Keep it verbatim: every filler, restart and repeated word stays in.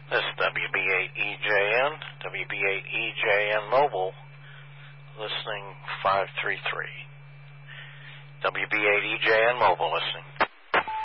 This is W B eight E J N, W B eight E J N Mobile, listening five three three. W B eight E J N Mobile listening.